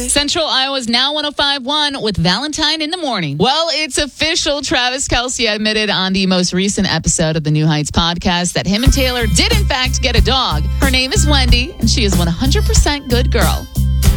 Central Iowa's Now 105.1 with Valentine in the morning. Well, it's official. Travis Kelce admitted on the most recent episode of the New Heights podcast that him and Taylor did in fact get a dog. Her name is Wendy, and she is 100% good girl.